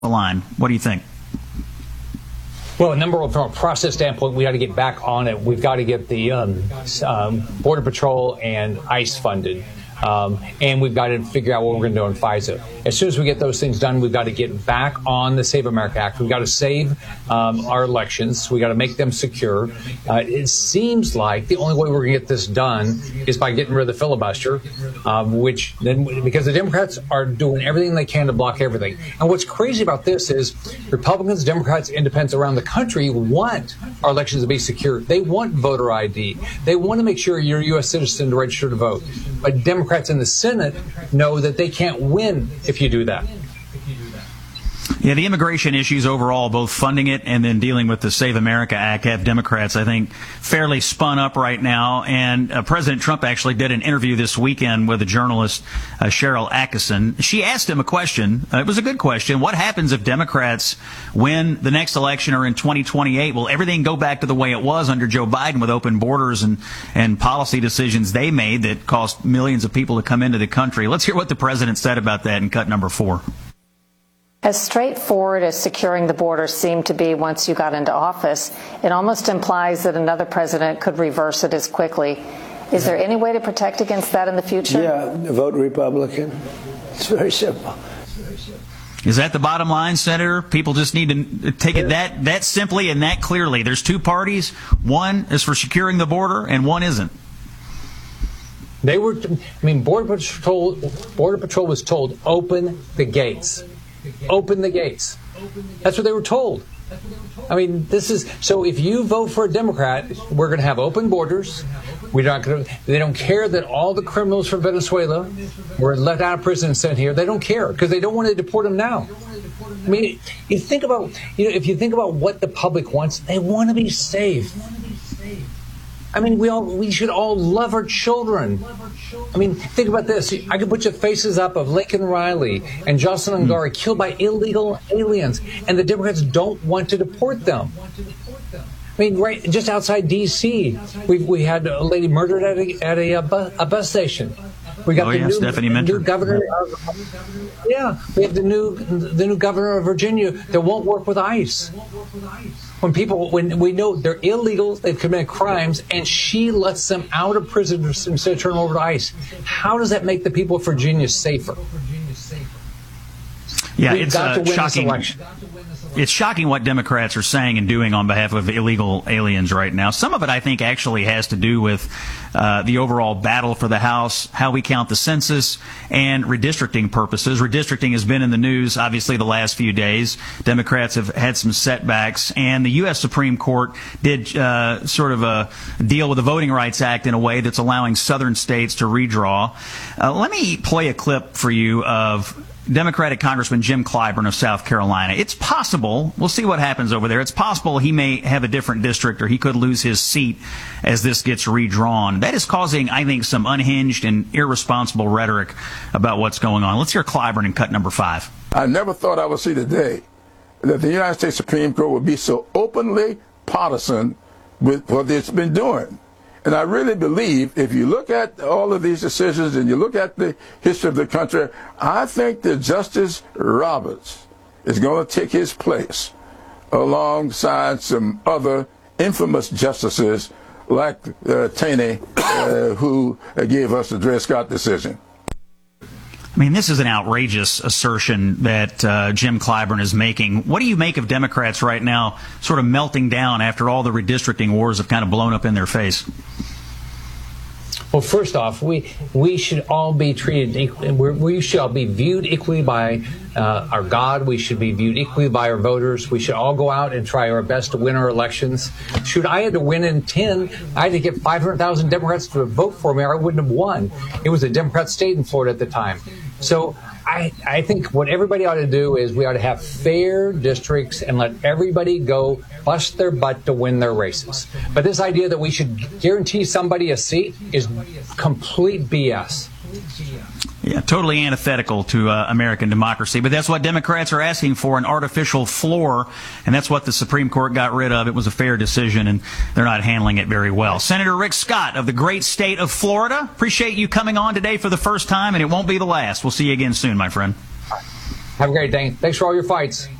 the line. What do you think? Well, number one, from a process standpoint, we got to get back on it. We've got to get the Border Patrol and ICE funded. And we've got to figure out what we're going to do on FISA. As soon as we get those things done, we've got to get back on the Save America Act. We've got to save our elections. We've got to make them secure. It seems like the only way we're going to get this done is by getting rid of the filibuster, which then, because the Democrats are doing everything they can to block everything. And what's crazy about this is Republicans, Democrats, independents around the country want our elections to be secure. They want voter ID. They want to make sure you're a U.S. citizen to register to vote. But Democrats in the Senate know that they can't win if you do that. Yeah, the immigration issues overall, both funding it and then dealing with the Save America Act, have Democrats, I think, fairly spun up right now. And President Trump actually did an interview this weekend with a journalist, Cheryl Atkinson. She asked him a question. It was a good question. What happens if Democrats win the next election or in 2028? Will everything go back to the way it was under Joe Biden with open borders and policy decisions they made that cost millions of people to come into the country? Let's hear what the president said about that in cut number 4. As straightforward as securing the border seemed to be once you got into office, it almost implies that another president could reverse it as quickly. Is there any way to protect against that in the future? Yeah, vote Republican. It's very simple. Is that the bottom line, Senator? People just need to take it that simply and that clearly. There's two parties. One is for securing the border and one isn't. Border Patrol was told, open the gates. Open the gates. That's what they were told. So if you vote for a Democrat, we're going to have open borders. They don't care that all the criminals from Venezuela were let out of prison and sent here. They don't care because they don't want to deport them now. If you think about what the public wants, they want to be safe. We should all love our children. Think about this. I could put your faces up of Lincoln Riley and Jocelyn Ungari killed by illegal aliens, and the Democrats don't want to deport them. Right just outside D.C., we had a lady murdered at a bus station. We got the new governor. We have the new governor of Virginia that won't work with ICE. When we know they're illegal, they've committed crimes, and she lets them out of prison instead of turning over to ICE. How does that make the people of Virginia safer? Yeah, it's shocking. It's shocking what Democrats are saying and doing on behalf of illegal aliens right now. Some of it, I think, actually has to do with the overall battle for the House, how we count the census, and redistricting purposes. Redistricting has been in the news, obviously, the last few days. Democrats have had some setbacks, and the U.S. Supreme Court did sort of deal with the Voting Rights Act in a way that's allowing southern states to redraw. Let me play a clip for you of Democratic Congressman Jim Clyburn of South Carolina. It's possible, we'll see what happens over there, it's possible he may have a different district or he could lose his seat as this gets redrawn. That is causing, I think, some unhinged and irresponsible rhetoric about what's going on. Let's hear Clyburn in cut number 5. I never thought I would see the day that the United States Supreme Court would be so openly partisan with what it's been doing. And I really believe if you look at all of these decisions and you look at the history of the country, I think that Justice Roberts is going to take his place alongside some other infamous justices like Taney, who gave us the Dred Scott decision. This is an outrageous assertion that Jim Clyburn is making. What do you make of Democrats right now sort of melting down after all the redistricting wars have kind of blown up in their face? Well, first off, we should all be treated equally. We should all be viewed equally by our God. We should be viewed equally by our voters. We should all go out and try our best to win our elections. Shoot, I had to win in 10. I had to get 500,000 Democrats to vote for me, or I wouldn't have won. It was a Democrat state in Florida at the time. So I think what everybody ought to do is we ought to have fair districts and let everybody go bust their butt to win their races. But this idea that we should guarantee somebody a seat is complete BS. Yeah, totally antithetical to American democracy. But that's what Democrats are asking for, an artificial floor, and that's what the Supreme Court got rid of. It was a fair decision, and they're not handling it very well. Senator Rick Scott of the great state of Florida, appreciate you coming on today for the first time, and it won't be the last. We'll see you again soon, my friend. Have a great day. Thanks for all your fights.